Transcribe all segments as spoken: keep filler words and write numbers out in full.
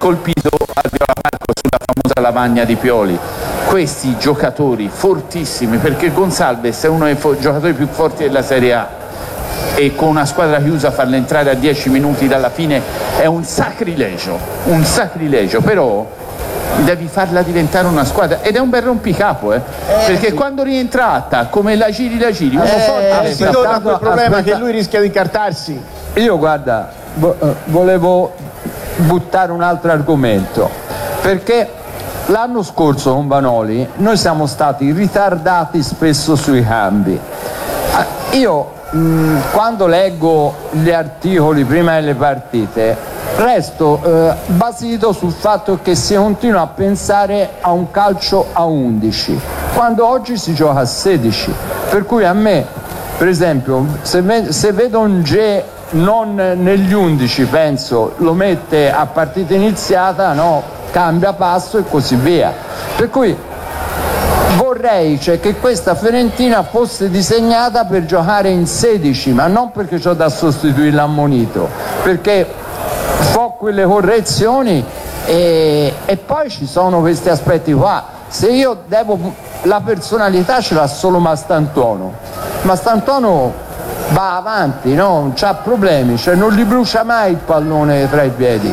colpito Adriola Marco sulla famosa lavagna di Pioli. Questi giocatori fortissimi, perché Gonçalves è uno dei fo- giocatori più forti della Serie A, e con una squadra chiusa farla entrare a dieci minuti dalla fine è un sacrilegio, un sacrilegio, però devi farla diventare una squadra, ed è un bel rompicapo, eh? eh perché sì. Quando rientra Atta, come la giri la giri, uno eh, forte, eh, si torna a quel problema aspetta. Che lui rischia di incartarsi. Io guarda, vo- volevo buttare un altro argomento, perché l'anno scorso con Vanoli noi siamo stati ritardati spesso sui cambi. Io mh, quando leggo gli articoli prima delle partite resto eh, basito sul fatto che si continua a pensare a un calcio a undici, quando oggi si gioca a sedici, per cui a me, per esempio, se, ve- se vedo un G non negli undici, penso lo mette a partita iniziata, no, cambia passo e così via. Per cui vorrei, cioè, che questa Fiorentina fosse disegnata per giocare in sedici, ma non perché c'ho da sostituire l'ammonito, perché fa quelle correzioni e, e poi ci sono questi aspetti qua. Se io devo, la personalità ce l'ha solo Mastantuono, Mastantuono va avanti, no? Non c'ha problemi, cioè non gli brucia mai il pallone tra i piedi,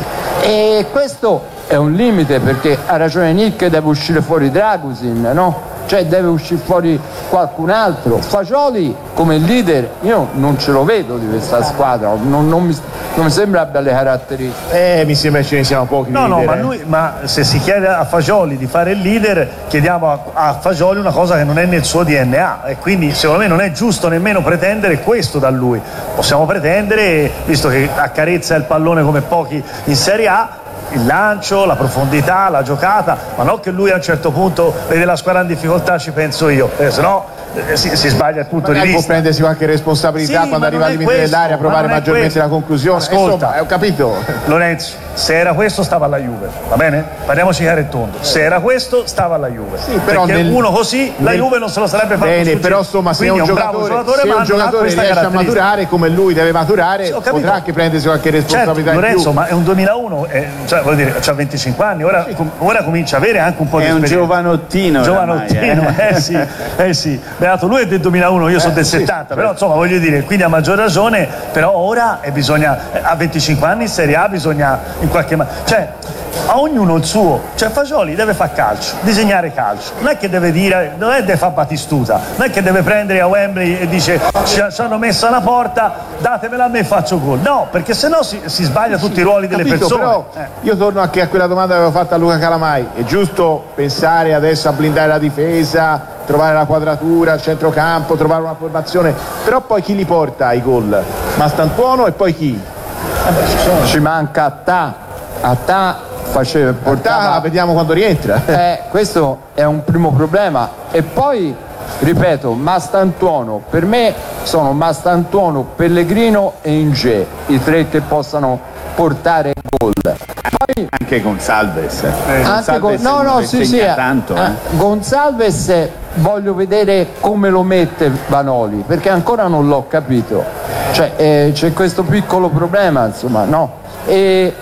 e questo è un limite, perché ha ragione Nick, deve uscire fuori Dragusin, no? Cioè deve uscire fuori qualcun altro. Fagioli come leader io non ce lo vedo di questa squadra, non, non, mi, non mi sembra abbia le caratteristiche. Eh, mi sembra che ce ne siano pochi. No, no, leader, ma, eh. lui, ma se si chiede a Fagioli di fare il leader, chiediamo a, a Fagioli una cosa che non è nel suo D N A, e quindi secondo me non è giusto nemmeno pretendere questo da lui. Possiamo pretendere, visto che accarezza il pallone come pochi in Serie A, il lancio, la profondità, la giocata, ma non che lui a un certo punto vede la squadra in difficoltà, ci penso io, eh, se no eh, si, si sbaglia il punto magari di vista. Può prendersi qualche responsabilità, sì, quando arriva al limite questo, dell'area, a provare maggiormente questo. la conclusione. Ascolta, insomma, ho capito. Lorenzo, se era questo stava alla Juve, va bene? Parliamoci chiaro e tondo. Se era questo stava alla Juve. Sì, però perché nel, uno così la nel, Juve non se lo sarebbe fatto. Bene, però insomma, se un, un giocatore, giocatore, se un giocatore riesce a maturare come lui deve maturare, sì, potrà anche prendersi qualche responsabilità. Certo, in Lorenzo, più. ma è un duemilauno, è, cioè, vuol dire, c'ha venticinque anni, ora, sì. ora comincia a avere anche un po' di è esperienza. È un giovanottino. Giovanottino, oramai, eh. eh sì, eh sì. Beato, lui è del duemilauno, io eh, sono del sì, settanta, sì. Però insomma voglio dire, quindi ha maggior ragione, però ora e bisogna, a venticinque anni in Serie A bisogna in qualche modo, cioè a ognuno il suo, cioè Fagioli deve fare calcio, disegnare calcio, non è che deve dire, non è che deve fare Batistuta, non è che deve prendere a Wembley e dice ci, ci hanno messo alla porta, datemela a me e faccio gol, no, perché sennò si, si sbaglia tutti i ruoli delle Capito, persone. Però eh. io torno anche a quella domanda che avevo fatto a Luca Calamai, è giusto pensare adesso a blindare la difesa, trovare la quadratura, il centrocampo, trovare una formazione, però poi chi li porta ai gol? Mastantuono e poi chi? Eh beh, ci, sono. Ci manca Attà, Attà faceva, portava, Attà, vediamo quando rientra. Eh, questo è un primo problema, e poi ripeto, Mastantuono, per me sono Mastantuono, Pellegrino e Inge, i tre che possano portare gol. Poi anche Gonçalves, eh, anche con, no no sì sì tanto, eh. Gonçalves voglio vedere come lo mette Vanoli, perché ancora non l'ho capito, cioè eh, c'è questo piccolo problema, insomma, no, e,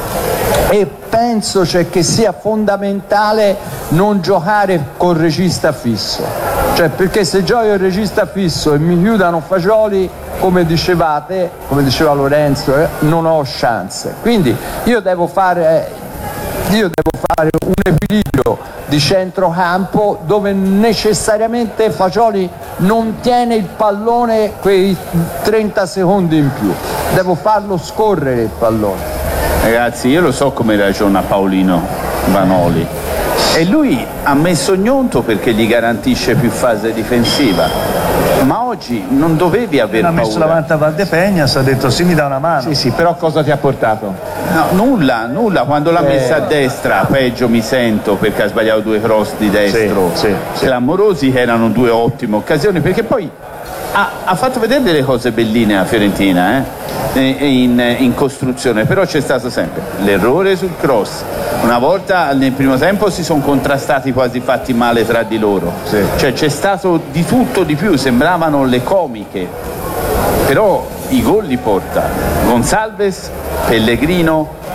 e penso cioè, che sia fondamentale non giocare col regista fisso, cioè perché se gioco il regista fisso e mi chiudano Fagioli, come dicevate, come diceva Lorenzo, eh, non ho chance, quindi io devo fare io devo fare un equilibrio di centrocampo dove necessariamente Fagioli non tiene il pallone quei trenta secondi in più, devo farlo scorrere il pallone. Ragazzi, io lo so come ragiona Paolino Vanoli, e lui ha messo Gnonto perché gli garantisce più fase difensiva, ma oggi non dovevi aver ha paura. messo davanti a Valdepegna, si è detto sì, mi dà una mano. Sì, sì, però cosa ti ha portato? No, nulla, nulla, quando l'ha Eh, messa a destra peggio mi sento, perché ha sbagliato due cross di destro sì, sì, clamorosi, che erano due ottime occasioni, perché poi ha, ha fatto vedere delle cose belline a Fiorentina, eh? In, in costruzione, però c'è stato sempre l'errore sul cross, una volta nel primo tempo si sono contrastati, quasi fatti male tra di loro, sì. Cioè c'è stato di tutto di più, sembravano le comiche, però i gol li porta Gonçalves, Pellegrino